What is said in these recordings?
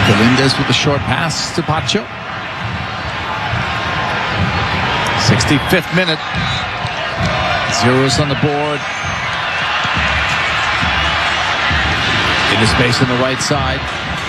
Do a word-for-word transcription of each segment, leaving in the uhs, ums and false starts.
Galindez with the short pass to Pacho. sixty-fifth minute. Zeros on the board. Into space on the right side.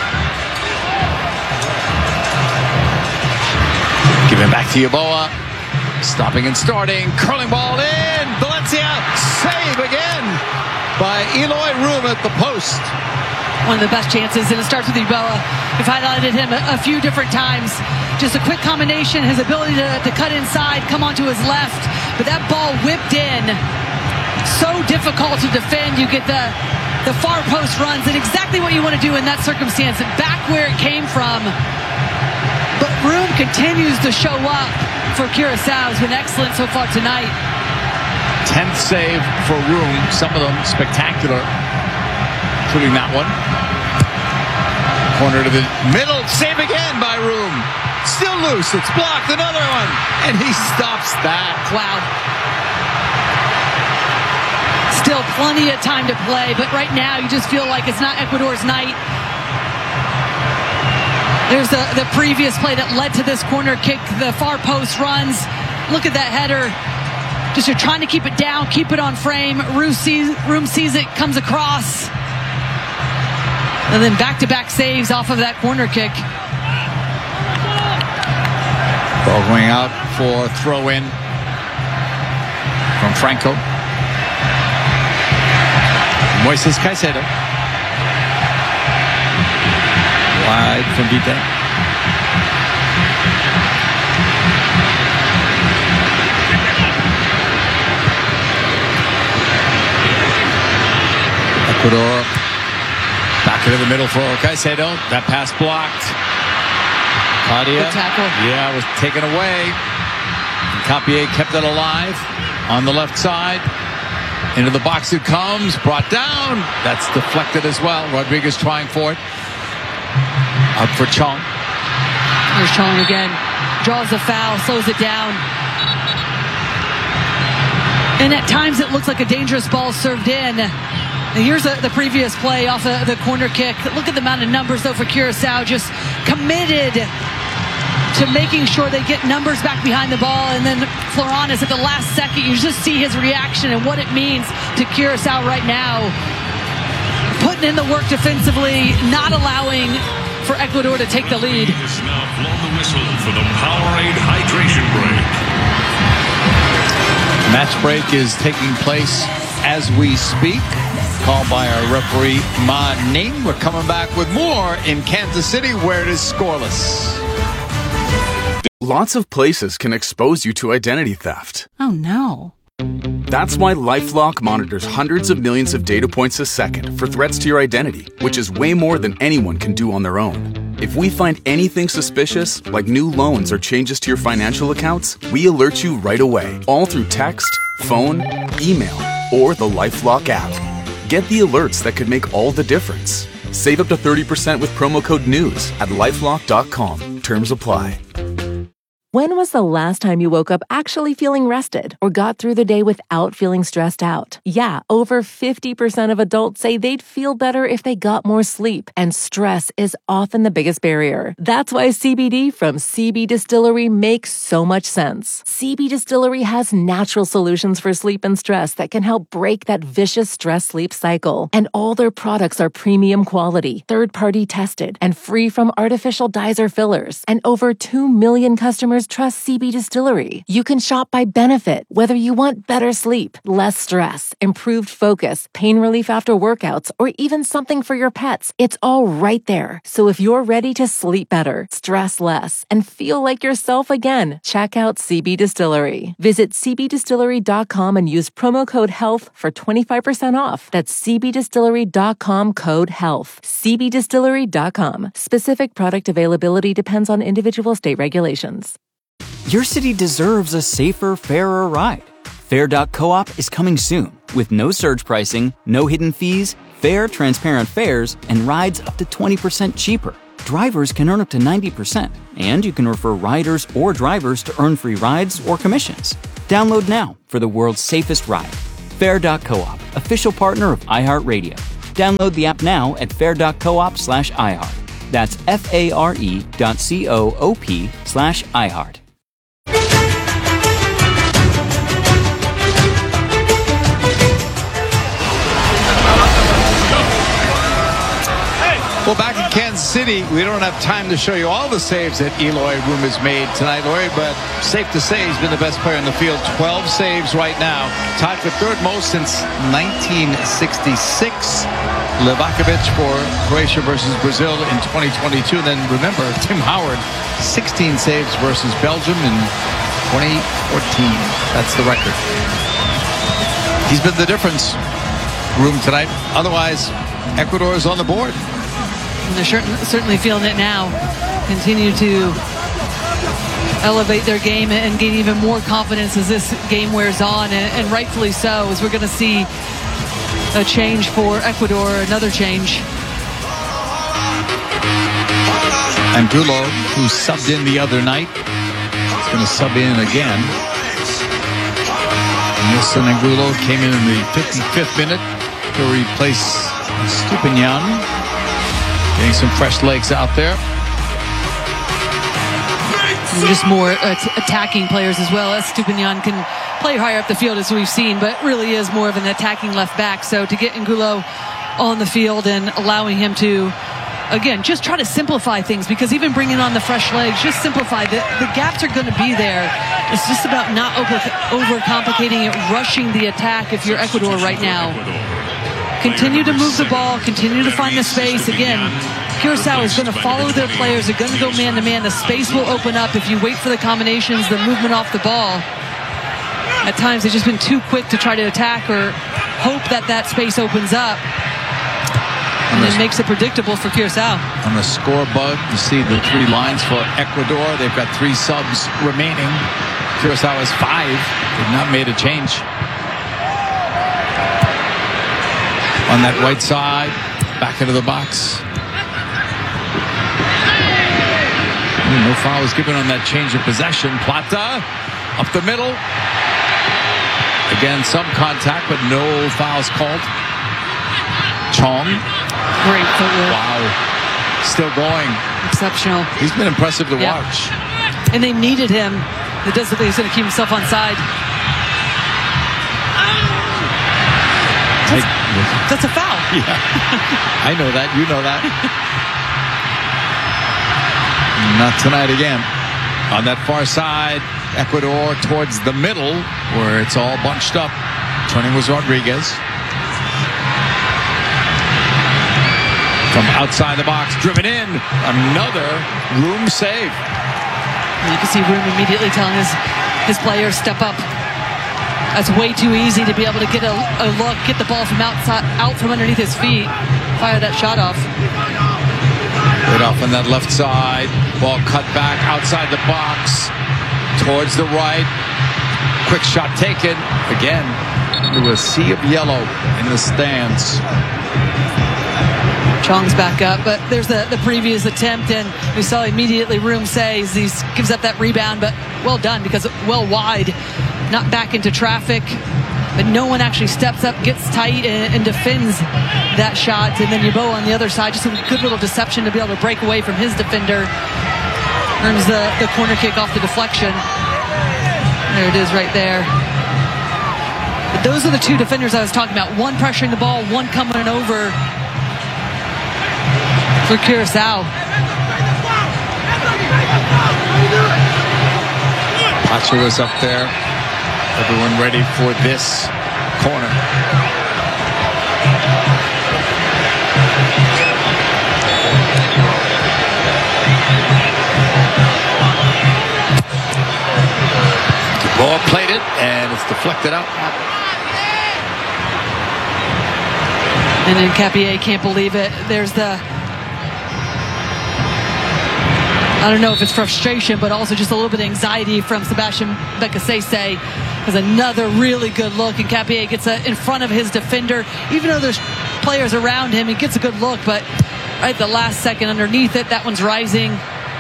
Giving back to Yeboah. Stopping and starting. Curling ball in. Valencia. Save again by Eloy Room at the post. One of the best chances, and it starts with Yeboah. We've highlighted him a, a few different times. Just a quick combination, his ability to, to cut inside, come onto his left. But that ball whipped in. So difficult to defend. You get the, the far post runs, and exactly what you want to do in that circumstance. Back where it came from. But Room continues to show up for Curaçao. Has been excellent so far tonight. tenth save for Room, some of them spectacular, including that one. Corner to the middle, save again by Room. Still loose, it's blocked, another one, and he stops that. Wow. Still plenty of time to play, but right now you just feel like it's not Ecuador's night. There's the, the previous play that led to this corner kick, the far post runs. Look at that header. Just you're trying to keep it down, keep it on frame. Room sees, Room sees it, comes across. And then back-to-back saves off of that corner kick. Ball going out for throw-in from Franco. Moises Caicedo. Wide from Vite. Ecuador back into the middle for Caicedo. That pass blocked. Claudia. Good tackle. Yeah, was taken away. And Capier kept it alive on the left side. Into the box it comes. Brought down. That's deflected as well. Rodriguez trying for it. Up for Chong. There's Chong again. Draws the foul, slows it down. And at times it looks like a dangerous ball served in. And here's a, the previous play off the, the corner kick. Look at the amount of numbers, though, for Curaçao. Just committed to making sure they get numbers back behind the ball. And then Florianes at the last second, you just see his reaction and what it means to Curaçao right now. Putting in the work defensively, not allowing for Ecuador to take the lead. It's now blown the whistle for the Powerade hydration break. Match break is taking place as we speak. Called by our referee, Ma Ning. We're coming back with more in Kansas City, where it is scoreless. Lots of places can expose you to identity theft. Oh, no. That's why LifeLock monitors hundreds of millions of data points a second for threats to your identity, which is way more than anyone can do on their own. If we find anything suspicious, like new loans or changes to your financial accounts, we alert you right away, all through text, phone, email, or the LifeLock app. Get the alerts that could make all the difference. Save up to thirty percent with promo code NEWS at lifelock dot com. Terms apply. When was the last time you woke up actually feeling rested or got through the day without feeling stressed out? Yeah, over fifty percent of adults say they'd feel better if they got more sleep, and stress is often the biggest barrier. That's why C B D from C B Distillery makes so much sense. C B Distillery has natural solutions for sleep and stress that can help break that vicious stress-sleep cycle. And all their products are premium quality, third-party tested, and free from artificial dyes or fillers. And over two million customers trust C B Distillery. You can shop by benefit, whether you want better sleep, less stress, improved focus, pain relief after workouts, or even something for your pets. It's all right there. So if you're ready to sleep better, stress less, and feel like yourself again, check out C B Distillery. Visit c b distillery dot com and use promo code HEALTH for twenty-five percent off. That's c b distillery dot com code HEALTH. c b distillery dot com. Specific product availability depends on individual state regulations. Your city deserves a safer, fairer ride. Fair dot coop is coming soon with no surge pricing, no hidden fees, fair, transparent fares, and rides up to twenty percent cheaper. Drivers can earn up to ninety percent, and you can refer riders or drivers to earn free rides or commissions. Download now for the world's safest ride. Fair dot coop, official partner of iHeartRadio. Download the app now at fair dot coop slash iHeart. That's F-A-R-E dot C-O-O-P slash iHeart. Well, back in Kansas City, we don't have time to show you all the saves that Eloy Room has made tonight, Lori, but safe to say he's been the best player in the field. twelve saves right now, tied for third most since nineteen sixty-six. Livakovic for Croatia versus Brazil in twenty twenty-two. And then remember, Tim Howard, sixteen saves versus Belgium in twenty fourteen. That's the record. He's been the difference, Room, tonight. Otherwise, Ecuador is on the board. And they're certainly feeling it now. Continue to elevate their game and gain even more confidence as this game wears on, and, and rightfully so, as we're going to see a change for Ecuador, another change. Angulo, who subbed in the other night, is going to sub in again. Nilson Angulo came in in the fifty-fifth minute to replace Stupinian. Getting some fresh legs out there. And just more at attacking players as well. Estupinian can play higher up the field as we've seen, but really is more of an attacking left back. So to get Angulo on the field and allowing him to, again, just try to simplify things, because even bringing on the fresh legs, just simplify. The, the gaps are going to be there. It's just about not over, overcomplicating it, rushing the attack if you're Ecuador right now. Continue to move the ball, continue to find the space. Again, Curacao is going to follow their players. They're going to go man-to-man. The space will open up if you wait for the combinations, the movement off the ball. At times, they've just been too quick to try to attack or hope that that space opens up. And it makes it predictable for Curacao. On the score bug, you see the three lines for Ecuador. They've got three subs remaining. Curacao has five. They've not made a change. On that right side, back into the box. No foul was given on that change of possession. Plata up the middle. Again, some contact, but no fouls called. Chong. Great footwork. Wow. Still going. Exceptional. He's been impressive to yeah. watch. And they needed him. It does look like he's going to keep himself on side. That's, that's a foul. Yeah. I know that. You know that. Not tonight again. On that far side, Ecuador towards the middle, where it's all bunched up. Turning was Rodriguez. From outside the box, driven in. Another Room save. You can see Room immediately telling his, his players, step up. That's way too easy to be able to get a, a look, get the ball from outside, out from underneath his feet, fire that shot off. Right off on that left side, ball cut back outside the box, towards the right. Quick shot taken again into a sea of yellow in the stands. Chong's back up, but there's the, the previous attempt, and we saw immediately Room says he gives up that rebound, but well done, because well wide. Not back into traffic, but no one actually steps up, gets tight, and, and defends that shot. And then Yeboah on the other side, just a good little deception to be able to break away from his defender. Earns the, the corner kick off the deflection. There it is right there. But those are the two defenders I was talking about. One pressuring the ball, one coming over for Curacao. Pacha was up there. Everyone ready for this corner. Ball played it, and it's deflected out. And then Capier can't believe it. There's the, I don't know if it's frustration, but also just a little bit of anxiety from Sebastian Bekasese. Because another really good look, and Capier gets a, in front of his defender. Even though there's players around him, he gets a good look, but right at the last second underneath it, that one's rising.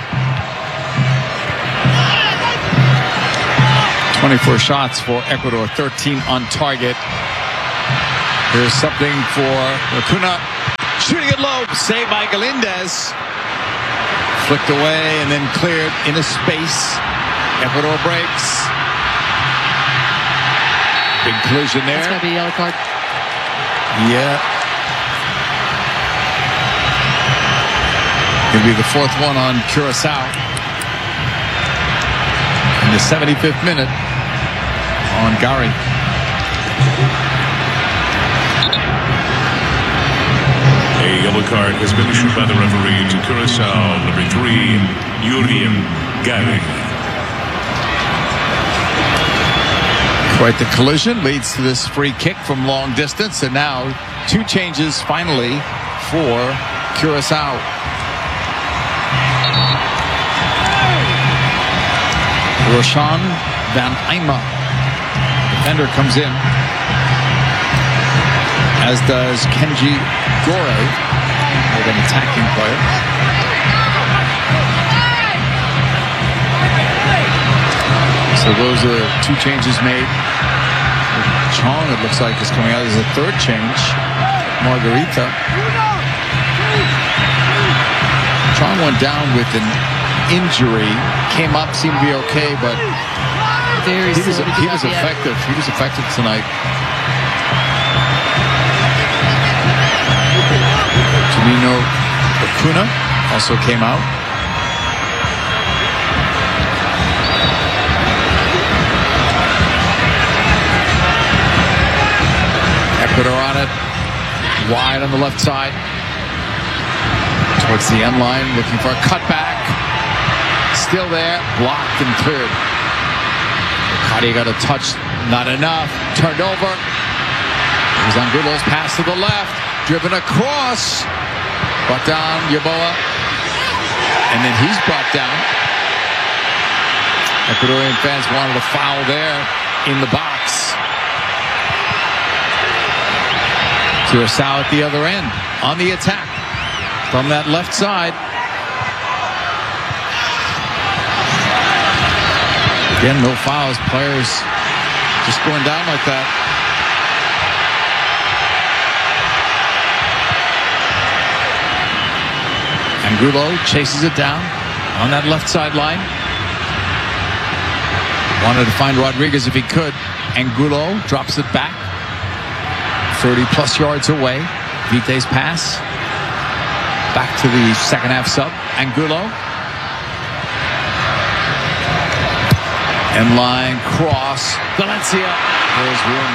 twenty-four shots for Ecuador, thirteen on target. Here's something for Lacuna. Shooting it low. Saved by Galindez. Flicked away and then cleared into space. Ecuador breaks. Big collision there. That's going to be a yellow card. Yeah. It'll be the fourth one on Curacao. In the seventy-fifth minute on Gary. A yellow card has been issued by the referee to Curacao, number three, Yurian Gary. Quite the collision leads to this free kick from long distance, and now two changes finally for Curacao. Roshan Van Eyma, defender, comes in, as does Kenji Gore, with an attacking player. So those are two changes made. Chong, it looks like, is coming out as a third change. Margarita. Chong went down with an injury, came up, seemed to be okay, but Very he was, slow to he get was up yet. effective. He was effective tonight. Tumino Okuna also came out. Ecuador on it, wide on the left side, towards the end line, looking for a cutback. Still there, blocked and cleared. Makati got a touch, not enough. Turned over. It was Angulo's pass to the left, driven across, brought down Yeboah, and then he's brought down. Ecuadorian fans wanted a foul there in the box. Curacao at the other end, on the attack from that left side. Again, no fouls. Players just going down like that. Angulo chases it down on that left sideline. Wanted to find Rodriguez if he could. Angulo drops it back. thirty plus yards away. Vite's pass. Back to the second half sub. Angulo. End line cross. Valencia. There's room.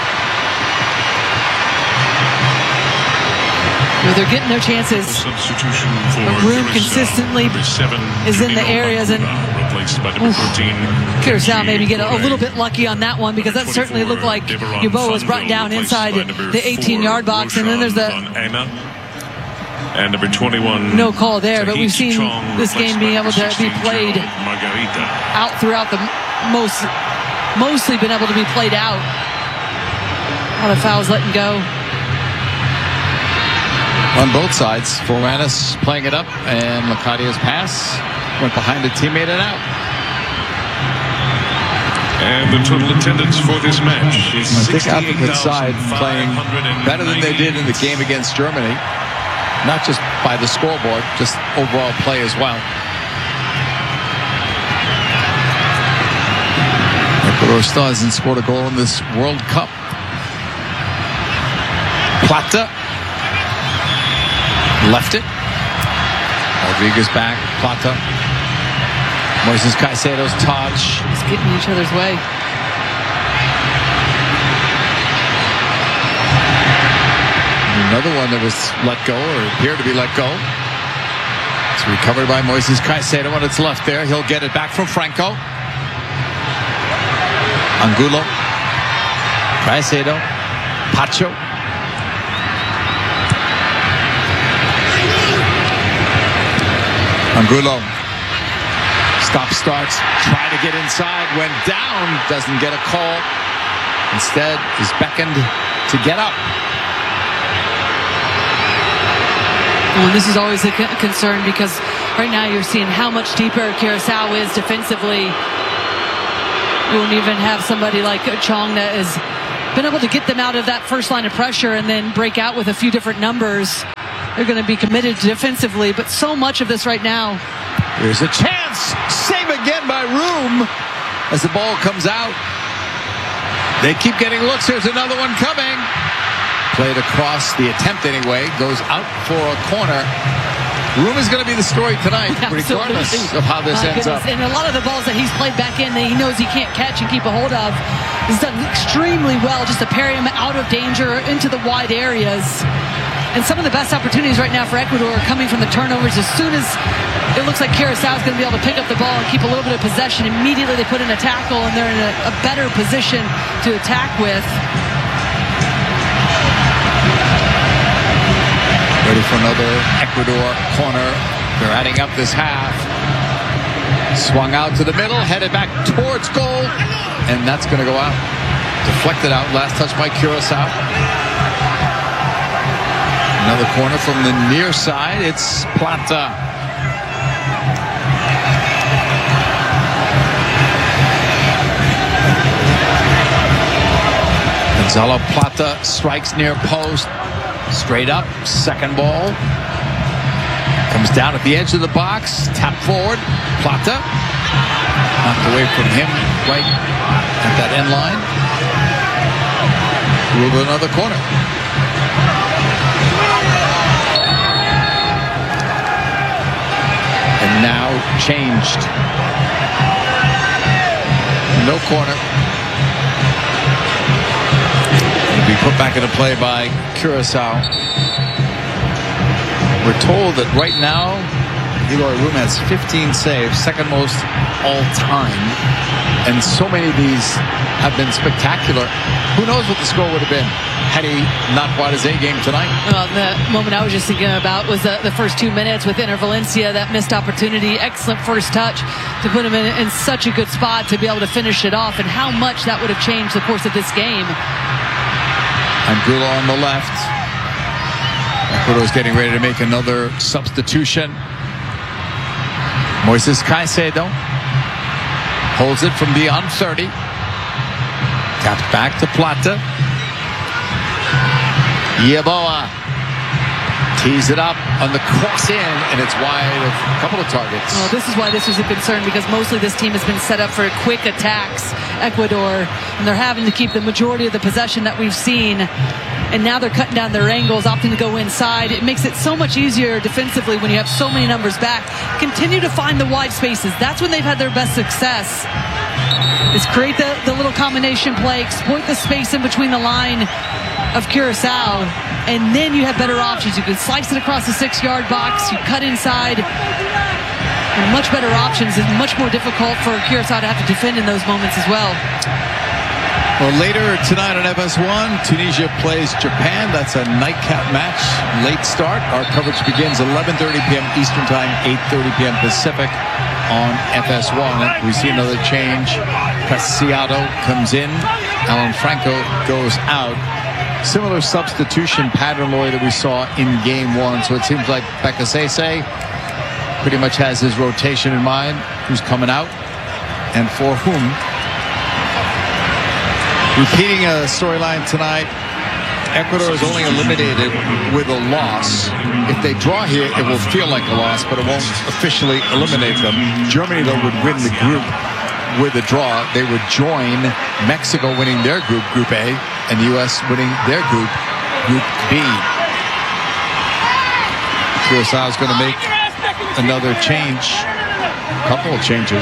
Well, they're getting their chances. Substitution for But room Curacao, consistently number seven, is in the Jamino areas, and Bakura, replaced by number fourteen, Curacao maybe get a, a Kenji little bit lucky on that one, because that certainly looked like Yeboah was brought down inside the eighteen-yard box, and then there's the and number twenty-one, no call there. But we've seen Chong, this game being able to be played Margarita. out throughout the most, mostly been able to be played out. A lot of fouls letting go. On both sides, Foranis playing it up, and Lacadia's pass went behind a teammate and out. And the total attendance for this match is I think Advocate's side playing better than they did in the game against Germany. Not just by the scoreboard, just overall play as well. Ecuador still hasn't scored a goal in this World Cup. Plata left it. Rodriguez back. Plata. Moises Caicedo's touch. Just getting in each other's way. Another one that was let go, or appeared to be let go. It's recovered by Moises Caicedo when it's left there. He'll get it back from Franco. Angulo. Caicedo. Pacho. Angulo. Stop starts. Try to get inside. Went down. Doesn't get a call. Instead is beckoned to get up. Well, this is always a concern, because right now you're seeing how much deeper Curacao is defensively. You won't even have somebody like Chong that has been able to get them out of that first line of pressure and then break out with a few different numbers. they're going to be committed defensively, but so much of this right now. Here's a chance. Save again by Room as the ball comes out. They keep getting looks. Here's another one coming. Played across, the attempt anyway, goes out for a corner. Room is going to be the story tonight, regardless of how this My ends goodness. up. And a lot of the balls that he's played back in that he knows he can't catch and keep a hold of, he's done extremely well just to parry him out of danger into the wide areas. And some of the best opportunities right now for Ecuador are coming from the turnovers. As soon as it looks like Curacao is going to be able to pick up the ball and keep a little bit of possession, immediately they put in a tackle and they're in a, a better position to attack with. Ready for another Ecuador corner. They're adding up this half. Swung out to the middle, headed back towards goal, and that's going to go out. Deflected out, last touch by Curacao. Another corner from the near side. It's Plata. Gonzalo Plata strikes near post. Straight up, second ball. Comes down at the edge of the box. Tap forward. Plata. Knocked away from him right at that end line. Ruled another corner. And now changed. No corner. Be put back into play by Curacao. We're told that right now Eloy Room has fifteen saves, second most all time, and so many of these have been spectacular. Who knows what the score would have been had he not brought his A game tonight? Well, the moment I was just thinking about was the, the first two minutes with Inter Valencia, that missed opportunity, excellent first touch to put him in, in such a good spot to be able to finish it off, and how much that would have changed the course of this game. Angulo on the left. Ecuador's getting ready to make another substitution. Moises Caicedo holds it from beyond thirty. Taps back to Plata. Yeboah tees it up on the cross in, and it's wide of a couple of targets. Well, this is why this was a concern, because mostly this team has been set up for quick attacks, Ecuador, and they're having to keep the majority of the possession that we've seen. And now they're cutting down their angles, opting to go inside. It makes it so much easier defensively when you have so many numbers back. Continue to find the wide spaces. That's when they've had their best success. Is create the, the little combination play, exploit the space in between the line of Curacao, and then you have better options. You can slice it across the six-yard box, you cut inside, and much better options. It's much more difficult for Curacao to have to defend in those moments as well. Well, later tonight on F S one, Tunisia plays Japan. That's a nightcap match. Late start. Our coverage begins eleven thirty p m Eastern Time, eight thirty p m Pacific on F S one. We see another change. Preciado comes in. Alan Franco goes out. Similar substitution pattern, Lloyd, that we saw in game one. So it seems like Bekasese pretty much has his rotation in mind. Who's coming out and for whom. Repeating a storyline tonight, Ecuador is only eliminated with a loss. If they draw here, it will feel like a loss, but it won't officially eliminate them. Germany, though, would win the group with a draw. They would join Mexico winning their group, Group A, and the U S winning their group, Group B. Curacao is going to make another change, a couple of changes.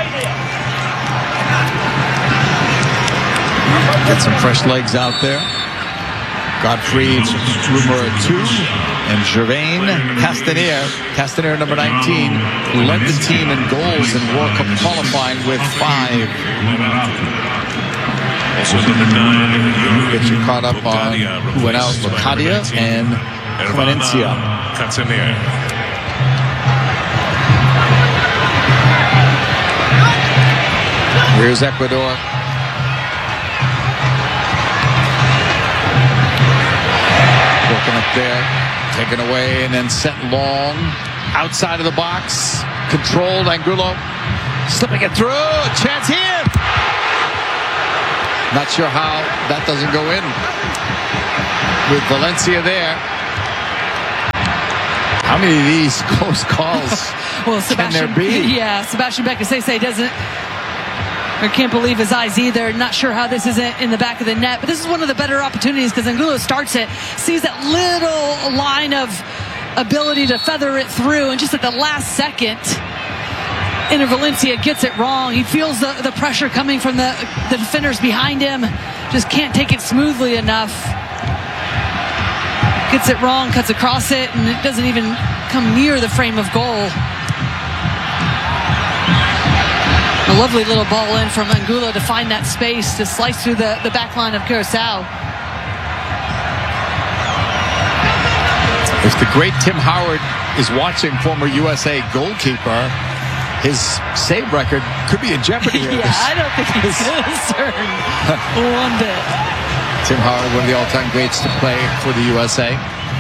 Get some fresh legs out there. Godfrey Rumor two and Gervain Castaner. Castaner, number nineteen, who led the team in goals in World Cup qualifying with five. Also number nine, Get you caught up on who went out, Locadia and Valencia. Castaner. Here's Ecuador. Working up there, taken away, and then sent long outside of the box. Controlled, Angulo slipping it through. A chance here. Not sure how that doesn't go in with Valencia there. How many of these close calls well, can Sebastian, there be? Yeah, Sebastian Bekasese doesn't or can't believe his eyes either. Not sure how this isn't in the back of the net, but this is one of the better opportunities because Angulo starts it, sees that little line of ability to feather it through, and just at the last second, Inter Valencia gets it wrong. He feels the, the pressure coming from the, the defenders behind him, just can't take it smoothly enough. Gets it wrong, cuts across it, and it doesn't even come near the frame of goal. A lovely little ball in from Angulo to find that space to slice through the, the back line of Curaçao. If the great Tim Howard is watching, former U S A goalkeeper, his save record could be in jeopardy here. Yeah, I don't think he's concerned one bit. Tim Howard, one of the all-time greats to play for the U S A.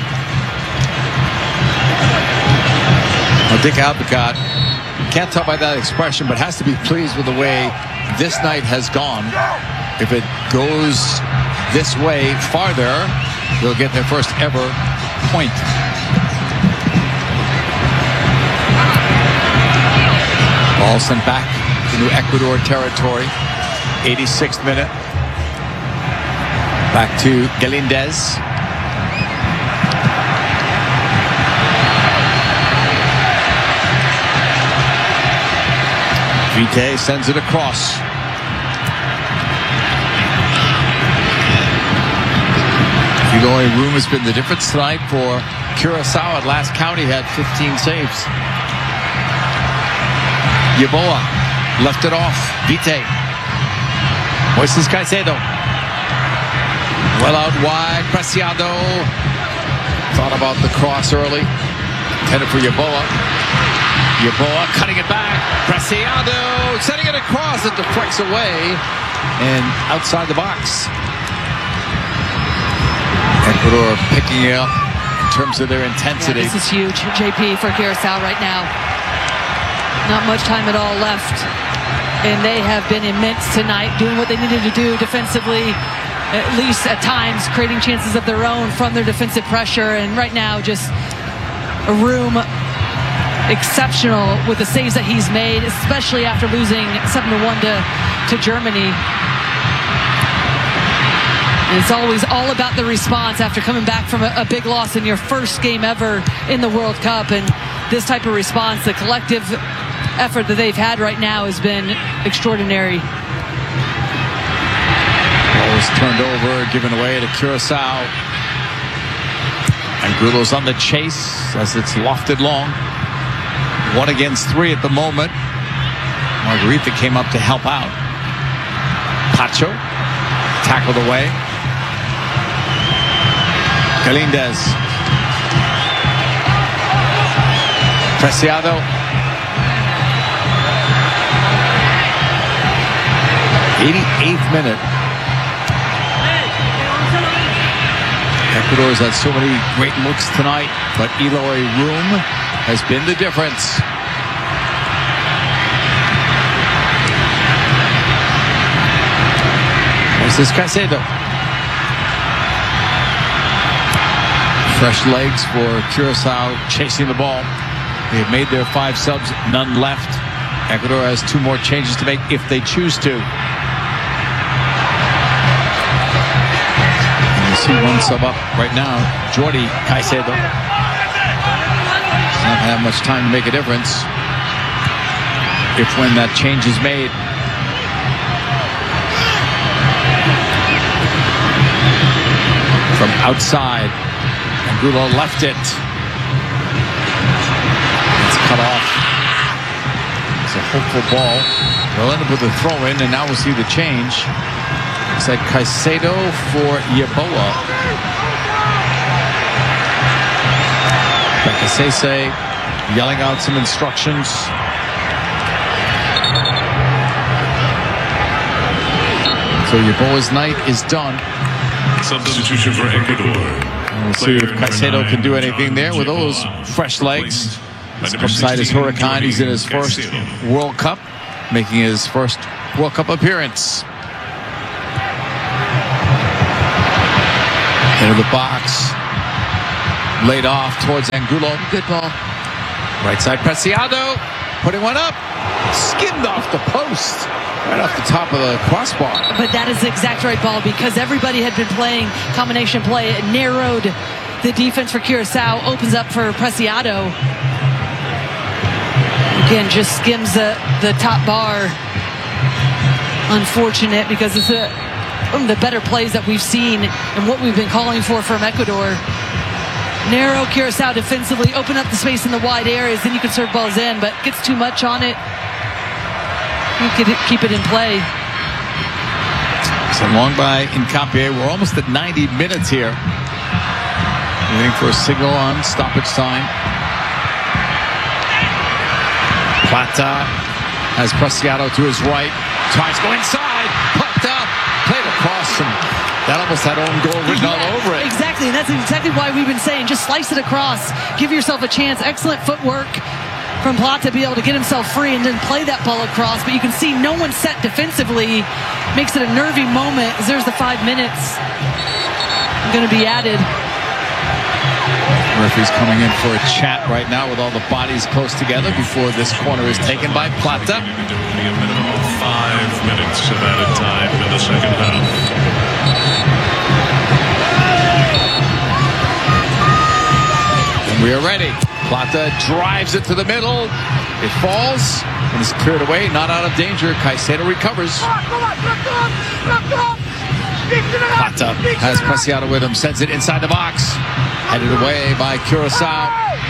Well, Dick Advocaat, can't tell by that expression, but has to be pleased with the way this night has gone. If it goes this way farther, they'll get their first ever point. Ball sent back into Ecuador territory. eighty-sixth minute. Back to Galindez. Vite sends it across. The only room has been the difference tonight for Curaçao. At last count, he had fifteen saves. Yeboah left it off. Vite. Moises Caicedo. Well out wide. Preciado. Thought about the cross early. Headed for Yeboah. Yeboah cutting it back. Preciado sending it across. It deflects away and outside the box. Ecuador picking it up in terms of their intensity. Yeah, this is huge, J P, for Curaçao right now. Not much time at all left. And they have been immense tonight, doing what they needed to do defensively, at least at times, creating chances of their own from their defensive pressure. And right now, just a room exceptional with the saves that he's made, especially after losing seven to one to, to Germany. And it's always all about the response after coming back from a, a big loss in your first game ever in the World Cup. And this type of response, the collective effort that they've had right now has been extraordinary. Ball was turned over, given away to Curaçao. Angulo's on the chase as it's lofted long. One against three at the moment. Margarita came up to help out. Pacho tackled away. Galindez. Preciado. eighty-eighth minute. Ecuador's had so many great looks tonight, but Eloy Room has been the difference. This is Caicedo. Fresh legs for Curaçao chasing the ball. They have made their five subs, none left. Ecuador has two more changes to make if they choose to. And you see one sub up right now, Jordi Caicedo. Not have much time to make a difference if when that change is made. From outside, Angulo left it. It's cut off. It's a hopeful ball. They'll end up with a throw-in, and now we'll see the change. Looks like Caicedo for Yeboah. Bekasese yelling out some instructions. So Yeboah's night is done. Substitution for Ecuador. And we'll see if Caicedo can do anything there with those fresh legs. Upside is Huracan. He's in his first World Cup, making his first World Cup appearance. Into the box. Laid off towards Angulo. Good ball. Right side, Preciado. Putting one up. Skimmed off the post. Right off the top of the crossbar. But that is the exact right ball because everybody had been playing combination play. It narrowed the defense for Curacao. Opens up for Preciado. Again, just skims the, the top bar. Unfortunate because it's a, one of the better plays that we've seen and what we've been calling for from Ecuador. Narrow Curacao defensively, open up the space in the wide areas, then you can serve balls in, but gets too much on it. You could keep it in play. So long by Hincapié. We're almost at ninety minutes here. Waiting for a signal on stoppage time. Plata has Preciado to his right. Tries to go inside. Plata played across him. That almost had own goal written Yeah, all over it. Exactly, and that's exactly why we've been saying just slice it across. Give yourself a chance. Excellent footwork from Plata to be able to get himself free and then play that ball across. But you can see no one set defensively. Makes it a nervy moment as there's the five minutes going to be added. Murphy's coming in for a chat right now with all the bodies close together before this corner is taken by Plata. Only a minimum of five minutes of added time in the second half. And we are ready. Plata drives it to the middle. It falls and is cleared away. Not out of danger. Caicedo recovers. Plata has Preciado with him. Sends it inside the box. Headed away by Curacao.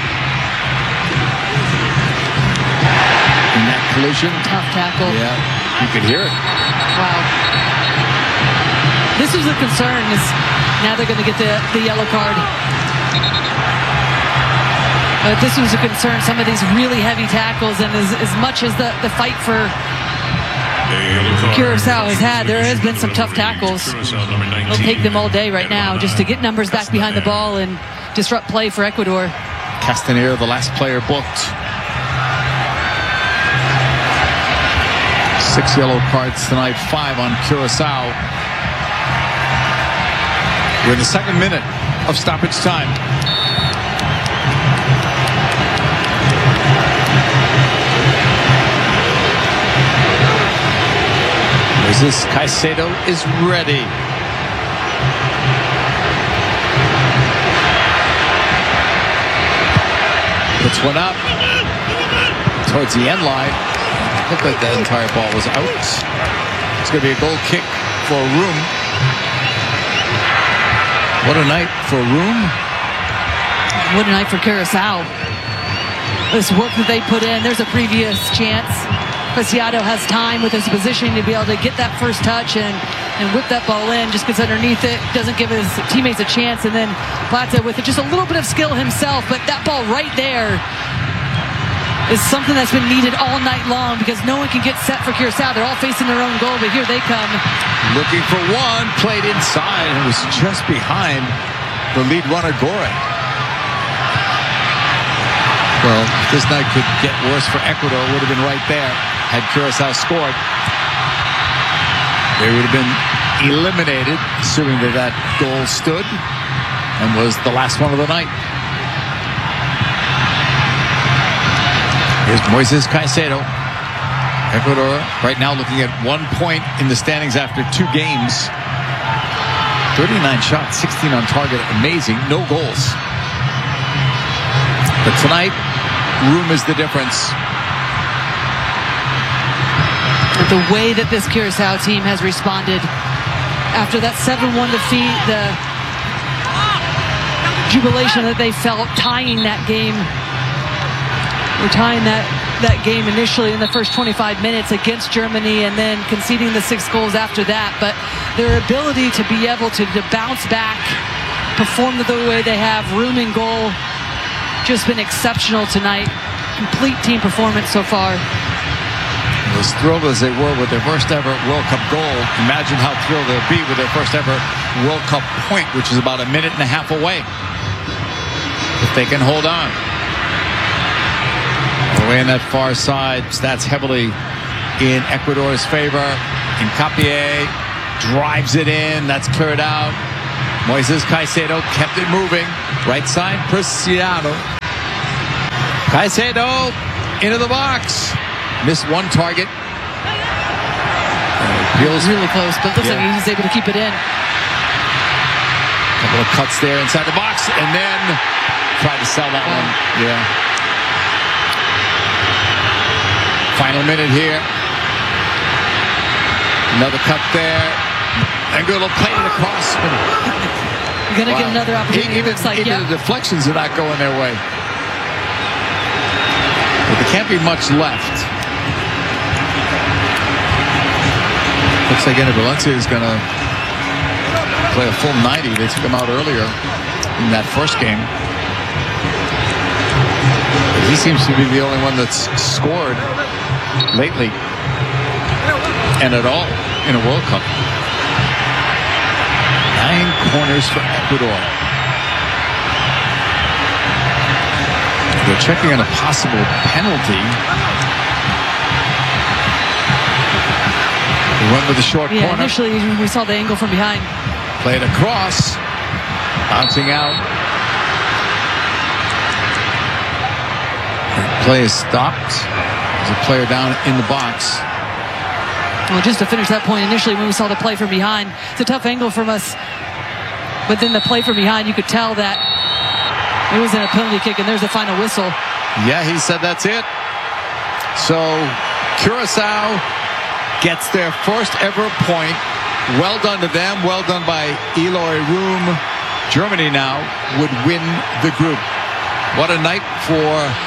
In that collision. Tough tackle. Yeah, you could hear it. Wow. This was a concern. Is now they're going to get the, the yellow card. But this was a concern. Some of these really heavy tackles, and as, as much as the, the fight for Curacao has had, there has been some tough tackles. They'll take them all day right now just to get numbers back behind the ball and disrupt play for Ecuador. Castanero, the last player booked. Six yellow cards tonight, five on Curacao. We're in the second minute of stoppage time. Moises Caicedo is ready. Puts one up towards the end line. Looked like that entire ball was out. It's going to be a goal kick for Room. What a night for Room. What a night for Curacao. This work that they put in, there's a previous chance. Preciado has time with his positioning to be able to get that first touch and, and whip that ball in. Just gets underneath it, doesn't give his teammates a chance. And then Plata with just a little bit of skill himself, but that ball right there is something that's been needed all night long because no one can get set for Curacao. They're all facing their own goal, but here they come. Looking for one, played inside, and it was just behind the lead runner, Gore. Well, if this night could get worse for Ecuador, it would have been right there had Curacao scored. They would have been eliminated, assuming that that goal stood and was the last one of the night. Here's Moises Caicedo. Ecuador right now looking at one point in the standings after two games. thirty-nine shots, sixteen on target. Amazing. No goals. But tonight, Room is the difference. The way that this Curacao team has responded after that seven one defeat, the jubilation that they felt tying that game. We're tying that, that game initially in the first twenty-five minutes against Germany and then conceding the six goals after that. But their ability to be able to, to bounce back, perform the way they have, Room in goal, just been exceptional tonight. Complete team performance so far. As thrilled as they were with their first ever World Cup goal, imagine how thrilled they'll be with their first ever World Cup point, which is about a minute and a half away. If they can hold on. Away on that far side, stats heavily in Ecuador's favor. Hincapié drives it in. That's cleared out. Moises Caicedo kept it moving. Right side, Preciado. Caicedo into the box. Missed one target. Feels really close, but looks yeah. like he's able to keep it in. Couple of cuts there inside the box, and then tried to sell that oh. one. Yeah. Final minute here. Another cut there. Angulo played it across. You're going to wow. get another opportunity. Even, looks like, even yeah. the deflections are not going their way. But there can't be much left. Looks like Enner Valencia is going to play a full ninety. They took him out earlier in that first game. He seems to be the only one that's scored lately and at all in a World Cup. Nine corners for Ecuador. They're checking on a possible penalty. He went with the short yeah, corner. Initially, we saw the angle from behind. Played across. Bouncing out. The play is stopped. There's a player down in the box. Well, just to finish that point, initially when we saw the play from behind, it's a tough angle from us. But then the play from behind, you could tell that it was in a penalty kick, and there's the final whistle. Yeah, he said that's it. So Curacao gets their first ever point. Well done to them. Well done by Eloy Room. Germany now would win the group. What a night for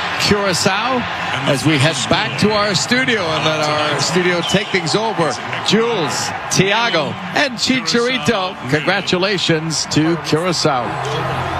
Curacao as we head back to our studio and let our studio take things over. Jules, Thiago, and Chicharito. Congratulations to Curacao.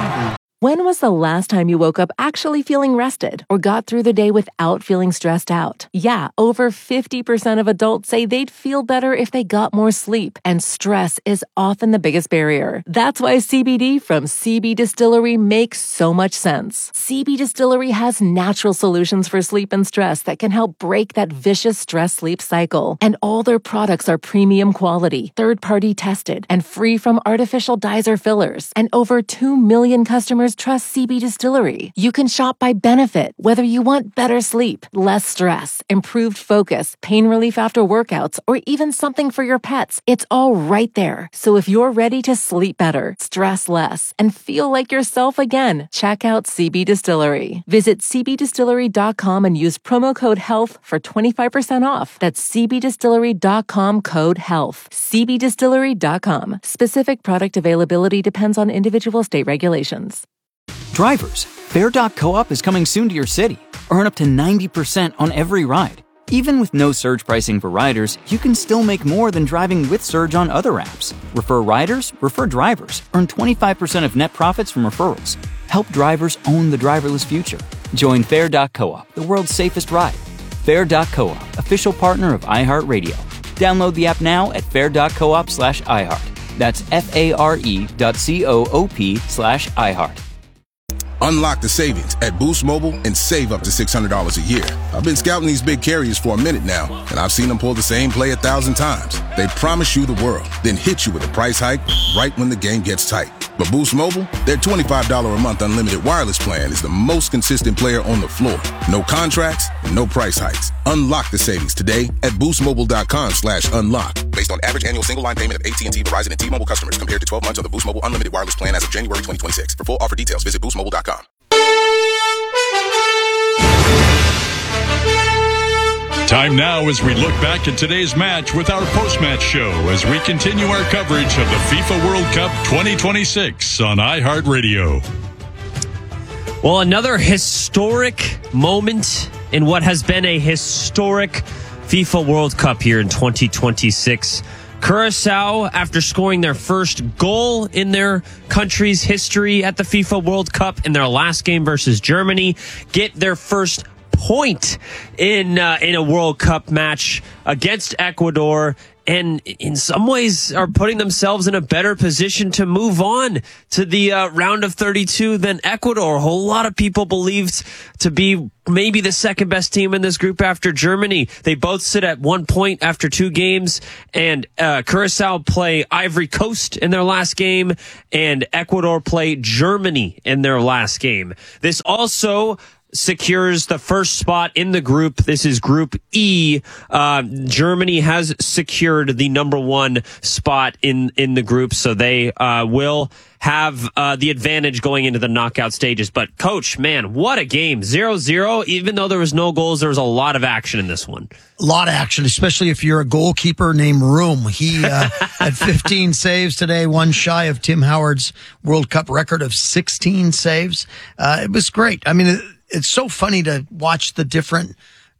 When was the last time you woke up actually feeling rested or got through the day without feeling stressed out? Yeah, over fifty percent of adults say they'd feel better if they got more sleep, and stress is often the biggest barrier. That's why C B D from C B Distillery makes so much sense. C B Distillery has natural solutions for sleep and stress that can help break that vicious stress-sleep cycle. And all their products are premium quality, third-party tested, and free from artificial dyes or fillers. And over two million customers trust C B Distillery. You can shop by benefit, whether you want better sleep, less stress, improved focus, pain relief after workouts, or even something for your pets. It's all right there. So if you're ready to sleep better, stress less, and feel like yourself again, check out C B Distillery. Visit c b distillery dot com and use promo code HEALTH for twenty-five percent off. That's c b distillery dot com code HEALTH. c b distillery dot com. Specific product availability depends on individual state regulations. Drivers, Fare dot coop is coming soon to your city. Earn up to ninety percent on every ride. Even with no surge pricing for riders, you can still make more than driving with Surge on other apps. Refer riders, refer drivers. Earn twenty-five percent of net profits from referrals. Help drivers own the driverless future. Join Fare dot coop, the world's safest ride. Fare dot coop, official partner of iHeartRadio. Download the app now at fare dot coop slash iHeart. That's F-A-R-E dot C-O-O-P slash iHeart. Unlock the savings at Boost Mobile and save up to six hundred dollars a year. I've been scouting these big carriers for a minute now, and I've seen them pull the same play a thousand times. They promise you the world, then hit you with a price hike right when the game gets tight. But Boost Mobile, their twenty-five dollars a month unlimited wireless plan is the most consistent player on the floor. No contracts, no price hikes. Unlock the savings today at boost mobile dot com slash unlock. Based on average annual single line payment of A T and T, Verizon, and T-Mobile customers compared to twelve months of the Boost Mobile unlimited wireless plan as of January twenty twenty-six. For full offer details, visit boost mobile dot com. Time now as we look back at today's match with our post-match show as we continue our coverage of the FIFA World Cup twenty twenty-six on iHeartRadio. Well, another historic moment in what has been a historic FIFA World Cup here in twenty twenty-six. Curacao, after scoring their first goal in their country's history at the FIFA World Cup in their last game versus Germany, get their first point in uh, in a World Cup match against Ecuador. and in some ways are putting themselves in a better position to move on to the uh, round of thirty-two than Ecuador. A whole lot of people believed to be maybe the second best team in this group after Germany. They both sit at one point after two games, and uh, Curacao play Ivory Coast in their last game, and Ecuador play Germany in their last game. This also secures the first spot in the group. This is Group E. Uh, Germany has secured the number one spot in, in the group, so they uh, will have uh, the advantage going into the knockout stages. But, Coach, man, what a game. zero zero. Even though there was no goals, there was a lot of action in this one. A lot of action, especially if you're a goalkeeper named Room. He uh, had fifteen saves today, one shy of Tim Howard's World Cup record of sixteen saves. Uh, it was great. I mean, it, it's so funny to watch the different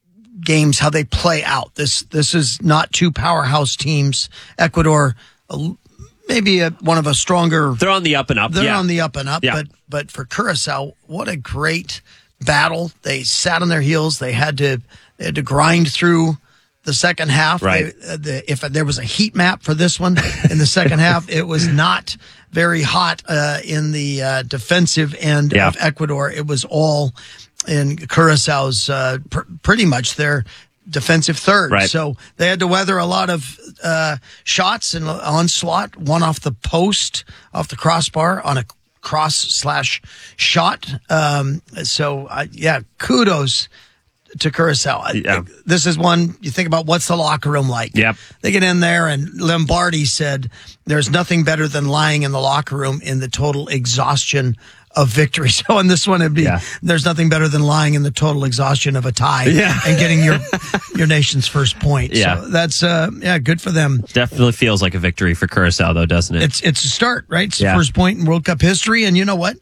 games, how they play out. This this is not two powerhouse teams. Ecuador, uh, maybe a, one of a stronger. They're on the up and up. They're yeah. on the up and up. Yeah. But but for Curacao, what a great battle. They sat on their heels. They had to they had to grind through the second half. Right. They, uh, the, if there was a heat map for this one in the second half, it was not very hot uh, in the uh, defensive end yeah. of Ecuador. It was all in Curaçao's uh, pr- pretty much their defensive third. Right. So they had to weather a lot of uh, shots and onslaught, one off the post, off the crossbar on a cross slash shot. Um, so, uh, yeah, kudos to Curacao. Yeah. This is one you think about, what's the locker room like? Yep. They get in there, and Lombardi said there's nothing better than lying in the locker room in the total exhaustion of victory. So in this one, it'd be yeah. there's nothing better than lying in the total exhaustion of a tie yeah. and getting your your nation's first point. Yeah. So that's uh yeah, good for them. Definitely feels like a victory for Curacao, though, doesn't it? It's it's a start, right? It's yeah. the first point in World Cup history, and you know what?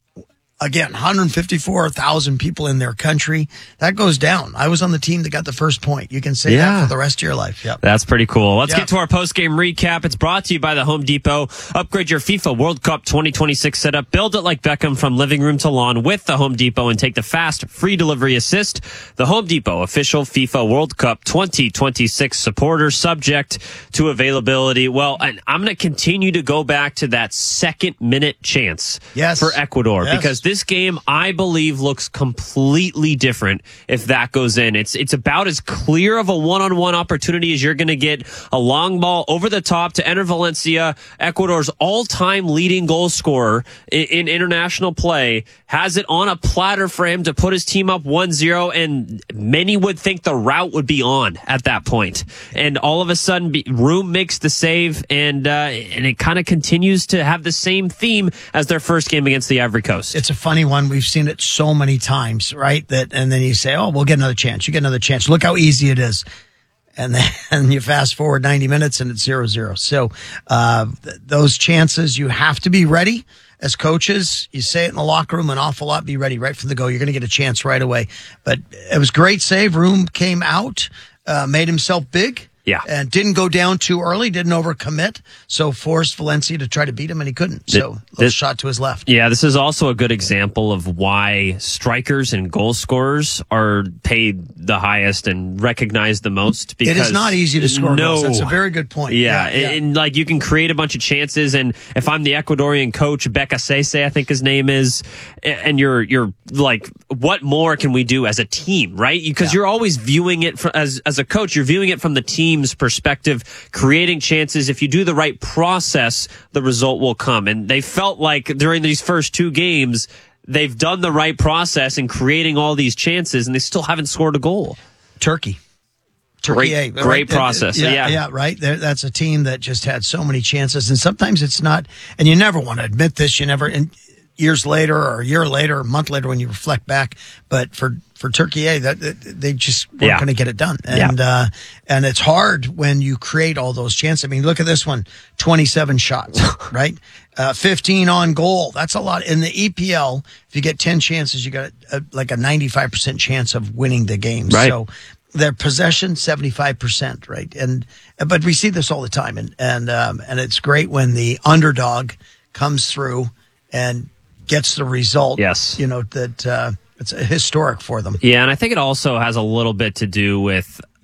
Again, one hundred fifty-four thousand people in their country. That goes down. I was on the team that got the first point. You can say yeah. that for the rest of your life. Yep. That's pretty cool. Let's yep. get to our post-game recap. It's brought to you by the Home Depot. Upgrade your FIFA World Cup twenty twenty-six setup. Build it like Beckham from living room to lawn with the Home Depot and take the fast, free delivery assist. The Home Depot official FIFA World Cup twenty twenty-six supporter, subject to availability. Well, and I'm going to continue to go back to that second minute chance yes. for Ecuador yes. because this game, I believe, looks completely different if that goes in. It's it's about as clear of a one-on-one opportunity as you're going to get. A long ball over the top to Enner Valencia, Ecuador's all-time leading goal scorer in, in international play, has it on a platter for him to put his team up one zero, and many would think the route would be on at that point. And all of a sudden, Room makes the save, and uh, and it kind of continues to have the same theme as their first game against the Ivory Coast. It's a funny one. We've seen it so many times, right? That and then you say, "Oh, we'll get another chance." You get another chance. Look how easy it is, and then and you fast forward ninety minutes and it's zero zero. So uh, th- those chances, you have to be ready. As coaches, you say it in the locker room an awful lot. Be ready right from the go. You're going to get a chance right away. But it was a great save. Room came out, uh, made himself big. Yeah. And didn't go down too early, didn't overcommit, so forced Valencia to try to beat him, and he couldn't. So, a little shot to his left. Yeah, this is also a good example of why strikers and goal scorers are paid the highest and recognized the most. Because it is not easy to score no, goals. That's a very good point. Yeah, yeah, yeah. And, and like you can create a bunch of chances, and if I'm the Ecuadorian coach, Becca Sese, I think his name is, and you're you're like, what more can we do as a team, right? Because yeah. you're always viewing it from, as as a coach, you're viewing it from the team perspective, creating chances. If you do the right process, the result will come. And they felt like during these first two games, they've done the right process in creating all these chances, and they still haven't scored a goal. Turkey. Turkey great, A, great right? process. Yeah, yeah, yeah, right. There, that's a team that just had so many chances, and sometimes it's not, and you never want to admit this, you never, and years later or a year later or a month later when you reflect back, but for For Turkey A, that, that they just weren't yeah. going to get it done, and yeah. uh, and it's hard when you create all those chances. I mean, look at this one: twenty-seven shots, right? Uh, fifteen on goal. That's a lot in the E P L. If you get ten chances, you got a, like a ninety-five percent chance of winning the game. Right. So their possession seventy-five percent, right? And but we see this all the time, and and um, and it's great when the underdog comes through and gets the result. Yes, you know that. Uh, It's historic for them. Yeah, and I think it also has a little bit to do with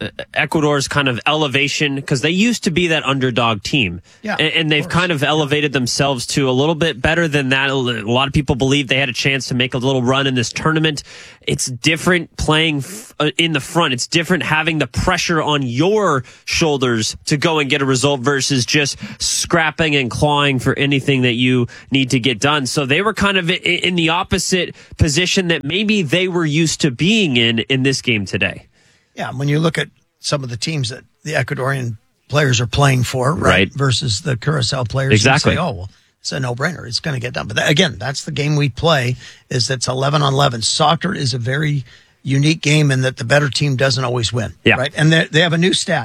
Ecuador's kind of elevation, because they used to be that underdog team. Yeah, and, and they've kind of elevated themselves to a little bit better than that. A lot of people believe they had a chance to make a little run in this tournament. It's different playing f- in the front. It's different having the pressure on your shoulders to go and get a result versus just scrapping and clawing for anything that you need to get done. So they were kind of in the opposite position that maybe they were used to being in in this game today. Yeah, when you look at some of the teams that the Ecuadorian players are playing for, right, right. versus the Curacao players, exactly. you say, oh, well, it's a no-brainer. It's going to get done. But that, again, that's the game we play, is that's eleven on eleven. Soccer is a very unique game in that the better team doesn't always win. Yeah. Right? And they, they have a new stat,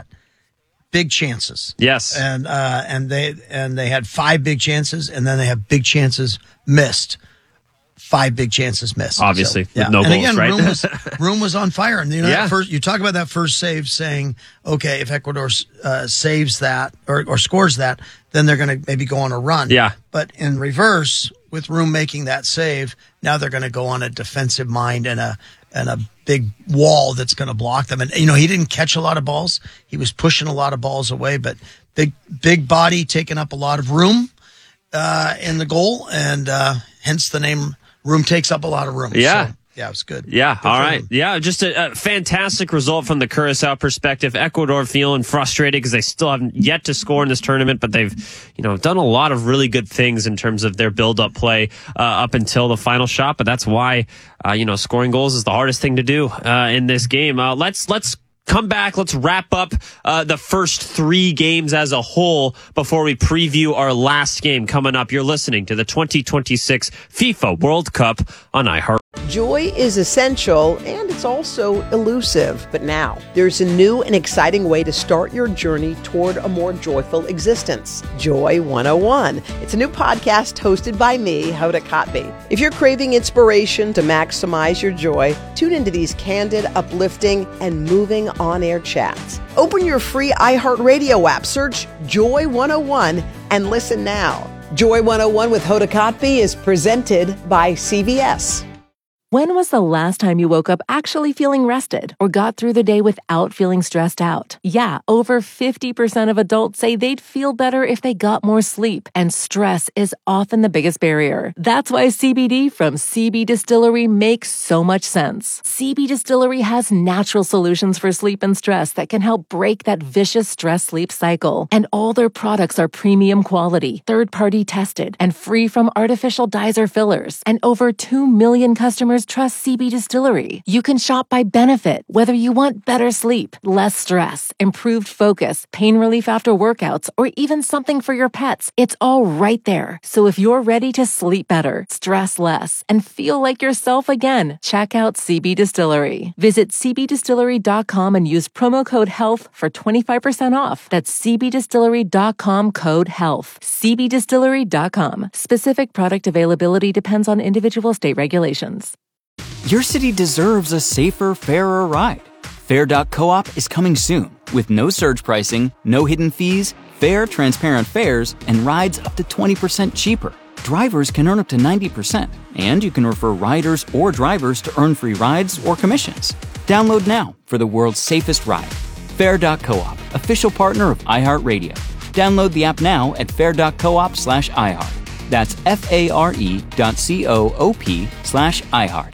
big chances. Yes. And uh, and they and they had five big chances, and then they have big chances missed. Five big chances missed. Obviously, so, yeah. with no and goals, again, right? Room was, Room was on fire. And you know, Yeah. that first, you talk about that first save saying, okay, if Ecuador uh, saves that or, or scores that, then they're going to maybe go on a run. Yeah. But in reverse, with Room making that save, now they're going to go on a defensive mind and a and a big wall that's going to block them. And, you know, he didn't catch a lot of balls. He was pushing a lot of balls away, but big, big body taking up a lot of room uh, in the goal, and uh, hence the name Room takes up a lot of room. Yeah. So, yeah, it was good. Yeah, Good all for right. them. Yeah, just a, a fantastic result from the Curacao perspective. Ecuador feeling frustrated because they still haven't yet to score in this tournament, but they've, you know, done a lot of really good things in terms of their build-up play uh, up until the final shot. But that's why, uh, you know, scoring goals is the hardest thing to do uh, in this game. Uh, let's let's. Come back. Let's wrap up uh, the first three games as a whole before we preview our last game coming up. You're listening to the twenty twenty-six FIFA World Cup on iHeart. Joy is essential, and it's also elusive. But now, there's a new and exciting way to start your journey toward a more joyful existence. Joy one oh one. It's a new podcast hosted by me, Hoda Kotb. If you're craving inspiration to maximize your joy, tune into these candid, uplifting, and moving on-air chats. Open your free iHeartRadio app, search Joy one oh one, and listen now. Joy one oh one with Hoda Kotb is presented by C V S. When was the last time you woke up actually feeling rested or got through the day without feeling stressed out? Yeah, over fifty percent of adults say they'd feel better if they got more sleep, and stress is often the biggest barrier. That's why C B D from C B Distillery makes so much sense. C B Distillery has natural solutions for sleep and stress that can help break that vicious stress-sleep cycle. And all their products are premium quality, third-party tested, and free from artificial dyes or fillers. And over two million customers trust C B Distillery. You can shop by benefit, whether you want better sleep, less stress, improved focus, pain relief after workouts, or even something for your pets. It's all right there. So if you're ready to sleep better, stress less, and feel like yourself again, check out C B Distillery. Visit c b distillery dot com and use promo code HEALTH for twenty-five percent off. That's c b distillery dot com code HEALTH. c b distillery dot com. Specific product availability depends on individual state regulations. Your city deserves a safer, fairer ride. Fair dot coop is coming soon with no surge pricing, no hidden fees, fair, transparent fares, and rides up to twenty percent cheaper. Drivers can earn up to ninety percent, and you can refer riders or drivers to earn free rides or commissions. Download now for the world's safest ride. Fair dot coop, official partner of iHeartRadio. Download the app now at fair dot coop slash iHeart. That's F-A-R-E dot C-O-O-P slash iHeart.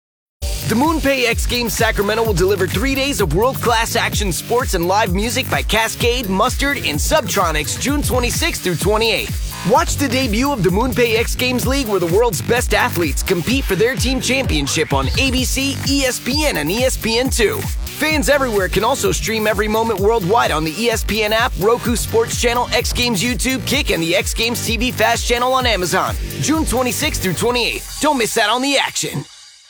The MoonPay X Games Sacramento will deliver three days of world-class action sports and live music by Cascade, Mustard, and Subtronics June twenty-sixth through twenty-eighth. Watch the debut of the MoonPay X Games League, where the world's best athletes compete for their team championship on A B C, E S P N, and E S P N two. Fans everywhere can also stream every moment worldwide on the E S P N app, Roku Sports Channel, X Games YouTube, Kick, and the X Games T V Fast Channel on Amazon. June twenty-sixth through twenty-eighth. Don't miss out on the action.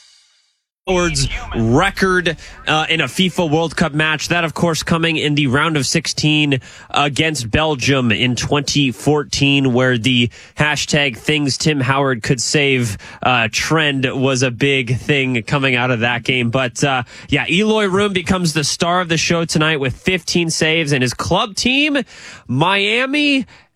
Record uh, in a FIFA World Cup match. That, of course, coming in the round of sixteen against Belgium in twenty fourteen, where the hashtag things Tim Howard could save uh, trend was a big thing coming out of that game. But uh, yeah, Eloy Room becomes the star of the show tonight with fifteen saves, and his club team, Miami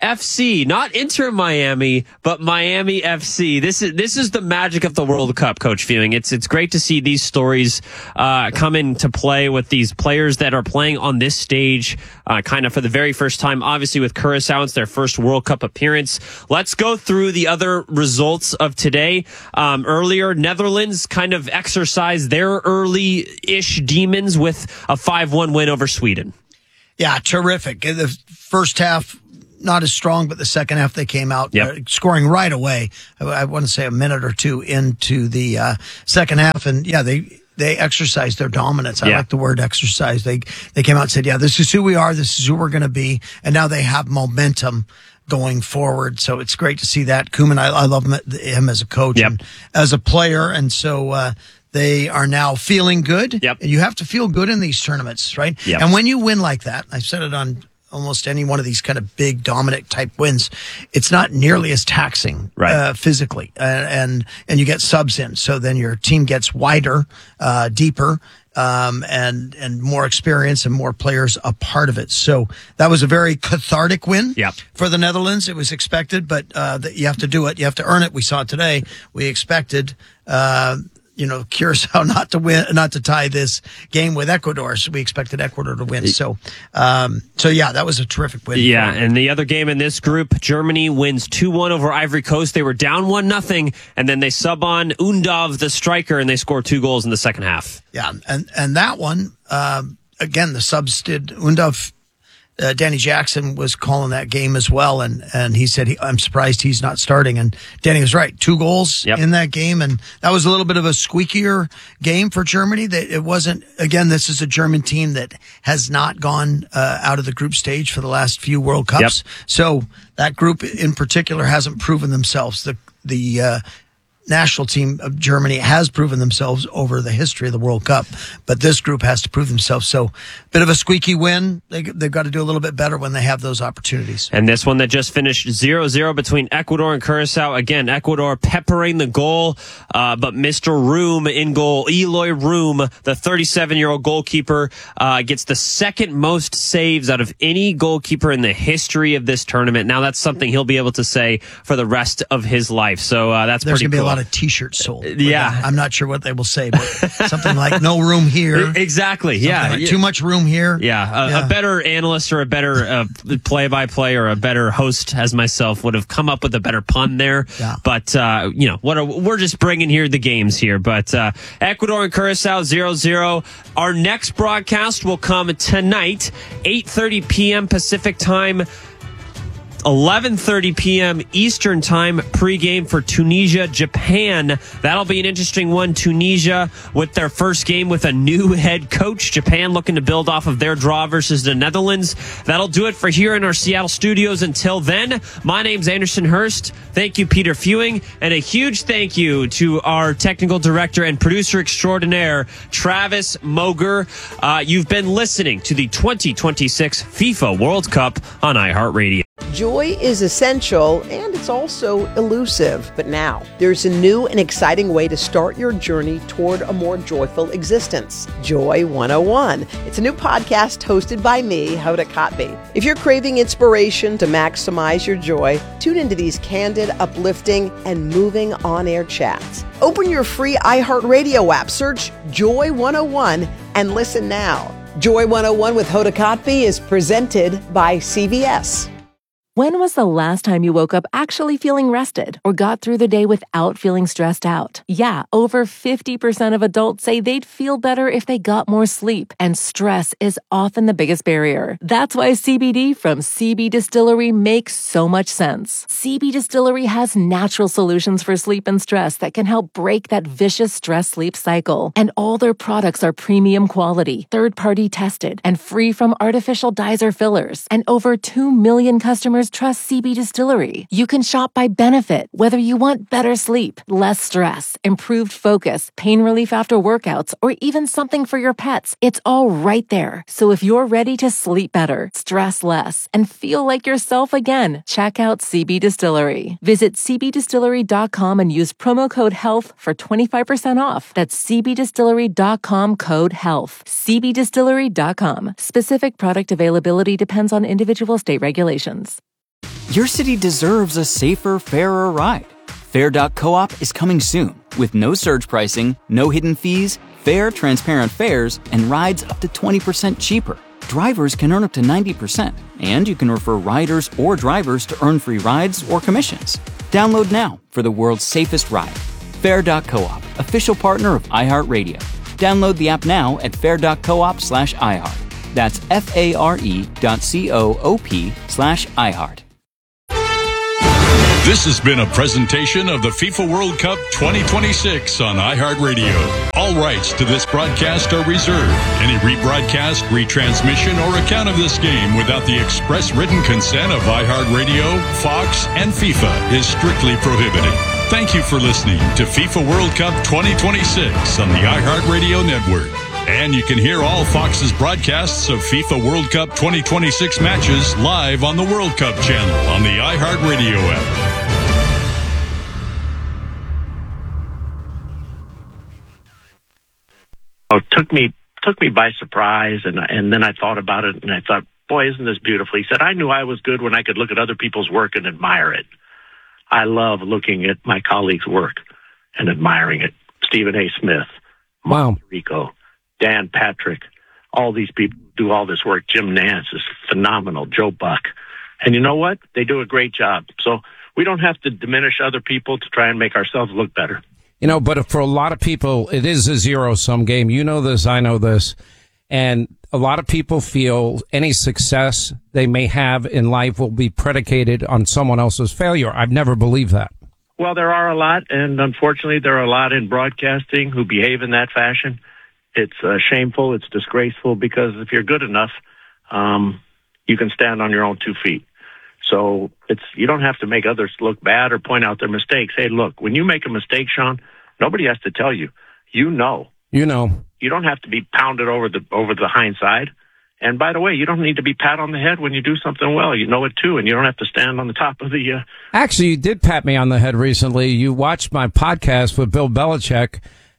F C, not Inter Miami, but Miami F C. This is this is the magic of the World Cup, Coach Fewing. It's it's great to see these stories uh, come into play with these players that are playing on this stage, uh, kind of for the very first time. Obviously, with Curacao, it's their first World Cup appearance. Let's go through the other results of today. Um, earlier, Netherlands kind of exercised their early-ish demons with a five one win over Sweden. Yeah, terrific. The first half, not as strong, but the second half they came out yep. uh, scoring right away. I, I want to say a minute or two into the uh, second half, and yeah, they they exercised their dominance. I yeah. like the word exercise. They they came out and said, "Yeah, this is who we are. This is who we're going to be," and now they have momentum going forward. So it's great to see that. Koeman, I, I love him, him as a coach yep. and as a player, and so. Uh, They are now feeling good. Yep. And you have to feel good in these tournaments, right? Yep. And when you win like that, I've said it on almost any one of these kind of big dominant type wins, it's not nearly as taxing right. uh, physically. Uh, and and you get subs in. So then your team gets wider, uh, deeper, um, and and more experience and more players a part of it. So that was a very cathartic win yep. for the Netherlands. It was expected, but uh, that you have to do it. You have to earn it. We saw it today. We expected uh you know, Curacao not to win, not to tie this game with Ecuador. So we expected Ecuador to win. So, um, so yeah, that was a terrific win. Yeah, and the other game in this group, Germany wins two one over Ivory Coast. They were down one nothing, and then they sub on Undav, the striker, and they scored two goals in the second half. Yeah, and and that one, um, again, the subs did. Undav, uh, Danny Jackson was calling that game as well, and and he said, he, I'm surprised he's not starting. And Danny was right. Two goals yep. in that game, and that was a little bit of a squeakier game for Germany. That it wasn't, again, this is a German team that has not gone uh, out of the group stage for the last few World Cups. Yep. So that group in particular hasn't proven themselves. The, the, uh, national team of Germany has proven themselves over the history of the World Cup, but this group has to prove themselves. So, bit of a squeaky win. They, they've got to do a little bit better when they have those opportunities. And this one that just finished zero zero between Ecuador and Curacao. Again, Ecuador peppering the goal, uh, but Mister Room in goal. Eloy Room, the thirty-seven-year-old goalkeeper, uh, gets the second most saves out of any goalkeeper in the history of this tournament. Now, that's something he'll be able to say for the rest of his life. So uh, that's There's pretty gonna cool. Be a lot of T-shirts sold. Yeah. I'm not sure what they will say, but something like no room here. Exactly. Something Yeah. Like too much room here. Yeah. A, yeah. a better analyst or a better uh, play-by-play or a better host as myself would have come up with a better pun there. Yeah. But, uh, you know, what are, we're just bringing here the games here. But uh, Ecuador and Curacao zero zero. Our next broadcast will come tonight, eight thirty p.m. Pacific time, eleven thirty p.m. Eastern time, pregame for Tunisia, Japan. That'll be an interesting one. Tunisia with their first game with a new head coach. Japan looking to build off of their draw versus the Netherlands. That'll do it for here in our Seattle studios. Until then, my name's Anderson Hurst. Thank you, Peter Fewing. And a huge thank you to our technical director and producer extraordinaire, Travis Moger. Uh, you've been listening to the twenty twenty-six FIFA World Cup on iHeartRadio. Joy is essential and it's also elusive. But now, there's a new and exciting way to start your journey toward a more joyful existence. Joy one oh one. It's a new podcast hosted by me, Hoda Kotb. If you're craving inspiration to maximize your joy, tune into these candid, uplifting, and moving on-air chats. Open your free iHeartRadio app, search Joy one oh one, and listen now. Joy one oh one with Hoda Kotb is presented by C V S. When was the last time you woke up actually feeling rested or got through the day without feeling stressed out? Yeah, over fifty percent of adults say they'd feel better if they got more sleep, and stress is often the biggest barrier. That's why C B D from C B Distillery makes so much sense. C B Distillery has natural solutions for sleep and stress that can help break that vicious stress-sleep cycle. And all their products are premium quality, third-party tested, and free from artificial dyes or fillers. And over two million customers trust C B Distillery. You can shop by benefit, whether you want better sleep, less stress, improved focus, pain relief after workouts, or even something for your pets. It's all right there. So if you're ready to sleep better, stress less, and feel like yourself again, check out C B Distillery. Visit c b distillery dot com and use promo code HEALTH for twenty-five percent off. That's c b distillery dot com code HEALTH. c b distillery dot com. Specific product availability depends on individual state regulations. Your city deserves a safer, fairer ride. Fair dot coop is coming soon with no surge pricing, no hidden fees, fair, transparent fares, and rides up to twenty percent cheaper. Drivers can earn up to ninety percent, and you can refer riders or drivers to earn free rides or commissions. Download now for the world's safest ride. Fair dot coop, official partner of iHeartRadio. Download the app now at fair dot coop slash iHeart. That's F-A-R-E dot C-O-O-P slash iHeart. This has been a presentation of the FIFA World Cup twenty twenty-six on iHeartRadio. All rights to this broadcast are reserved. Any rebroadcast, retransmission, or account of this game without the express written consent of iHeartRadio, Fox, and FIFA is strictly prohibited. Thank you for listening to FIFA World Cup twenty twenty-six on the iHeartRadio network. And you can hear all Fox's broadcasts of FIFA World Cup twenty twenty-six matches live on the World Cup channel on the iHeartRadio app. Oh, took me took me by surprise, and and then I thought about it, and I thought, boy, isn't this beautiful? He said, I knew I was good when I could look at other people's work and admire it. I love looking at my colleagues' work and admiring it. Stephen A. Smith, wow, Rico, Dan Patrick, all these people do all this work. Jim Nance is phenomenal. Joe Buck. And you know what? They do a great job. So we don't have to diminish other people to try and make ourselves look better. You know, but for a lot of people, it is a zero-sum game. You know this, I know this. And a lot of people feel any success they may have in life will be predicated on someone else's failure. I've never believed that. Well, there are a lot, and unfortunately there are a lot in broadcasting who behave in that fashion. It's uh, shameful, it's disgraceful, because if you're good enough, um, you can stand on your own two feet. So it's you don't have to make others look bad or point out their mistakes. Hey, look, when you make a mistake, Sean, nobody has to tell you. You know. You know. You don't have to be pounded over the over the hindside. And by the way, you don't need to be pat on the head when you do something well. You know it too, and you don't have to stand on the top of the. Uh... Actually, you did pat me on the head recently. You watched my podcast with Bill Belichick,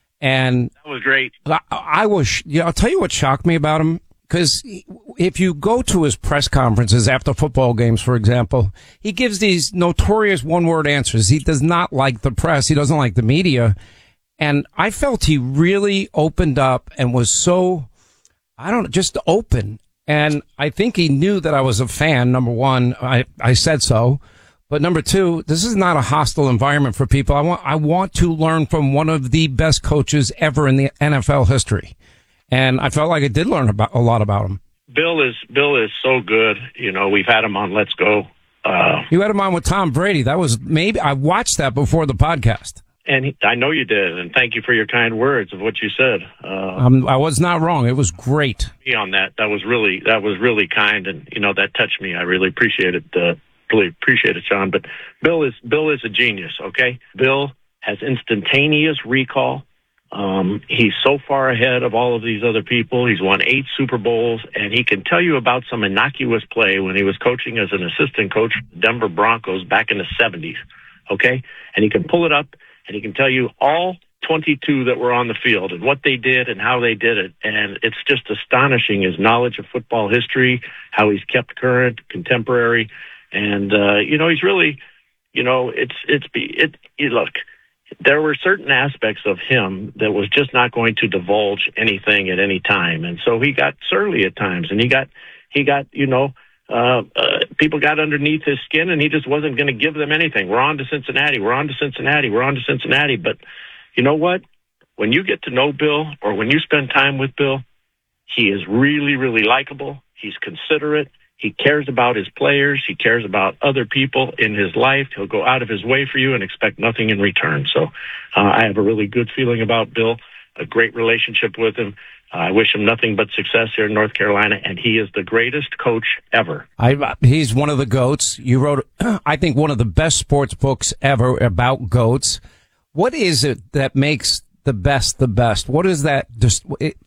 and that was great. I, I was. You know, I'll tell you what shocked me about him. Because if you go to his press conferences after football games, for example, he gives these notorious one-word answers. He does not like the press. He doesn't like the media. And I felt he really opened up and was so, I don't know, just open. And I think he knew that I was a fan, number one. I, I said so. But number two, this is not a hostile environment for people. I want, I want to learn from one of the best coaches ever in the N F L history. And I felt like I did learn about a lot about him. Bill is Bill is so good. You know, we've had him on Let's Go. Uh, you had him on with Tom Brady. That was maybe I watched that before the podcast. And he, I know you did. And thank you for your kind words of what you said. Uh, um, I was not wrong. It was great. On that, that was really that was really kind, and you know that touched me. I really appreciate it. Uh, really appreciate it, Sean. But Bill is Bill is a genius. Okay, Bill has instantaneous recall. Um, he's so far ahead of all of these other people. He's won eight Super Bowls, and he can tell you about some innocuous play when he was coaching as an assistant coach for the Denver Broncos back in the seventies, okay? And he can pull it up, and he can tell you all twenty-two that were on the field and what they did and how they did it. And it's just astonishing, his knowledge of football history, how he's kept current, contemporary. And, uh, you know, he's really, you know, it's, it's, it, it look, there were certain aspects of him that was just not going to divulge anything at any time. And so he got surly at times, and he got, he got, you know, uh, uh, people got underneath his skin, and he just wasn't going to give them anything. We're on to Cincinnati. We're on to Cincinnati. We're on to Cincinnati. But you know what? When you get to know Bill, or when you spend time with Bill, he is really, really likable. He's considerate. He cares about his players. He cares about other people in his life. He'll go out of his way for you and expect nothing in return. So uh, I have a really good feeling about Bill, a great relationship with him. Uh, I wish him nothing but success here in North Carolina, and he is the greatest coach ever. I, he's one of the GOATs. You wrote, I think, one of the best sports books ever about GOATs. What is it that makes the best the best? What is that? Just, it,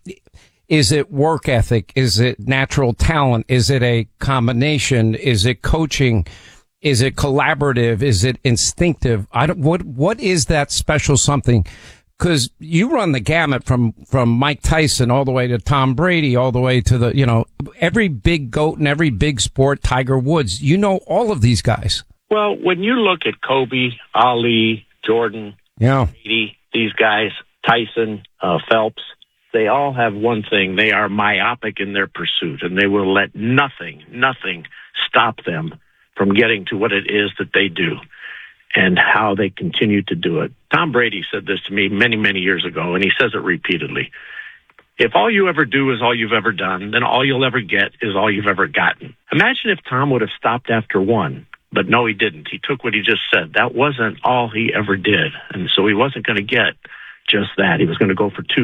Is it work ethic? Is it natural talent? Is it a combination? Is it coaching? Is it collaborative? Is it instinctive? I don't, what, what is that special something Because you run the gamut from, from Mike Tyson all the way to Tom Brady, all the way to the, you know, every big goat in every big sport, Tiger Woods. You know all of these guys. Well, when you look at Kobe, Ali, Jordan, yeah, Brady, these guys, Tyson, uh, Phelps, they all have one thing. They are myopic in their pursuit, and they will let nothing, nothing stop them from getting to what it is that they do and how they continue to do it. Tom Brady said this to me many, many years ago, and he says it repeatedly. If all you ever do is all you've ever done, then all you'll ever get is all you've ever gotten. Imagine if Tom would have stopped after one, but no, he didn't. He took what he just said. That wasn't all he ever did, and so he wasn't going to get just that. He was going to go for two.